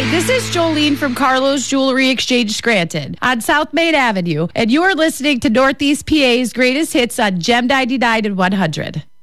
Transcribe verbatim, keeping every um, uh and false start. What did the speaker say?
This is Jolene from Carlos Jewelry Exchange Scranton on South Main Avenue, and you are listening to Northeast P A's greatest hits on Gem ninety-nine and one hundred.